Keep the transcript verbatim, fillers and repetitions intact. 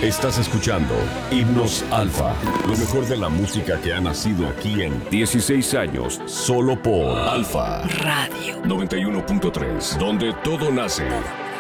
Estás escuchando Himnos Alfa, lo mejor de la música que ha nacido aquí en dieciséis años, solo por Alfa Radio noventa y uno punto tres, donde todo nace.